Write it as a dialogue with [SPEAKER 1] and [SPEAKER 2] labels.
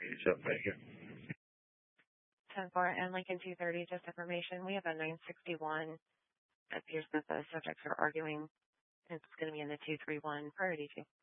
[SPEAKER 1] Thank you.
[SPEAKER 2] 10-4 and Lincoln 230, just information. We have a 961. It appears that the subjects are arguing. It's going to be in the 231 priority 2.